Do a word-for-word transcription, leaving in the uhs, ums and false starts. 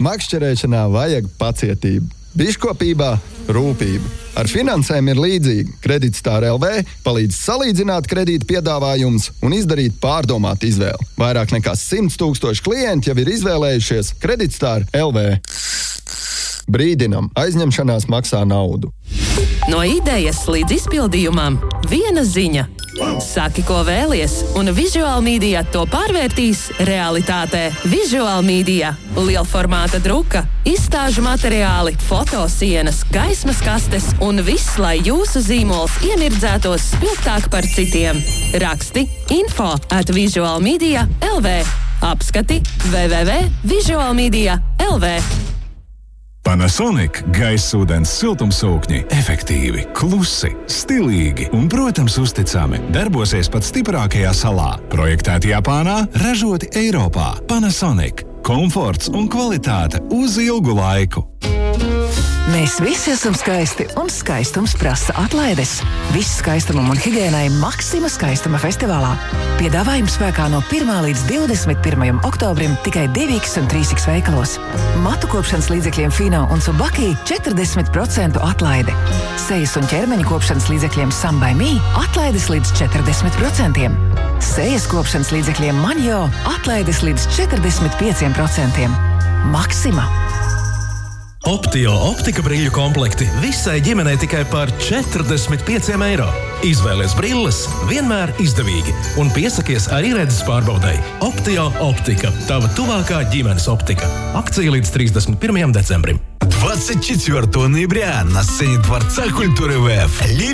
makšķerēšanā vajag pacietību. Biškopībā rūpību. Ar finansēm ir līdzīgi. Kreditstar L V palīdz salīdzināt kredīta piedāvājumus un izdarīt pārdomātu izvēli. Vairāk nekā simts tūkstoši klienti jau ir izvēlējušies Kreditstar L V. Brīdinam, aizņemšanās maksā naudu. No idejas līdz izpildījumam viena ziņa. Saki, ko vēlies, un Visual Media to pārvērtīs realitātē. Visual Media – lielformāta druka, izstāžu materiāli, fotosienas, gaismas kastes un viss, lai jūsu zīmols iemirdzētos spilgtāk par citiem. Raksti info at visualmedia L V. Apskati w w w punkt visualmedia punkt L V. Panasonic gaisūdens siltumsūkņi efektīvi, klusi, stilīgi un, protams, uzticami. Darbosies pat stiprākajā salā. Projektēti Japānā, ražoti Eiropā. Panasonic. Komforts un kvalitāte uz ilgu laiku. Mēs visi esam skaisti, un skaistums prasa atlaides. Viss skaistumam un higiēnai Maxima skaistuma festivālā. Piedāvājums spēkā no pirmā līdz divdesmit pirmajam oktobrim tikai divi iks un trīs iks veikalos. Matu kopšanas līdzekļiem Fino un Tsubaki četrdesmit procentu atlaide. Sejas un ķermeņa kopšanas līdzekļiem Sam by Me atlaides līdz četrdesmit procentiem. Sejas kopšanas līdzekļiem Manjo atlaides līdz četrdesmit pieciem procentiem. Maxima. Optio optika brīļu komplekti visai ģimenei tikai par četrdesmit pieciem eiro. Izvēlies brilles vienmēr izdevīgi un piesakies arī redzes pārbaudai. Optio optika – tava tuvākā ģimenes optika. Akcija līdz тридцать первого декабря. двадцать четвёртого ноября на сцене Дворца культуры ВФ